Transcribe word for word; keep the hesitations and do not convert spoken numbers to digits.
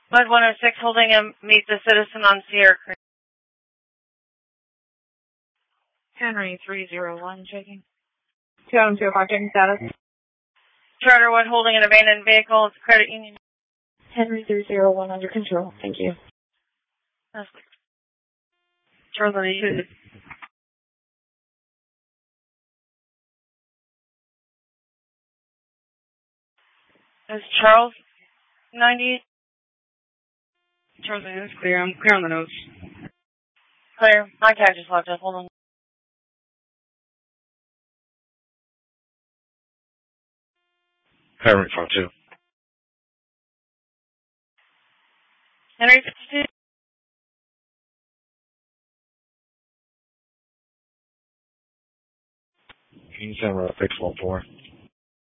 Bud one oh six holding him, meet the citizen on Sierra Creek. Henry three zero one checking. two oh two parking status. Charter one holding an abandoned vehicle. It's a credit union. Henry three zero one under control. Thank you. Charlie. Is Charles ninety? Charles, it's clear. I'm clear on the notes. Clear. My tag just locked up. Hold on. Henry five two. Henry fifty-two. Can you send a fix one four?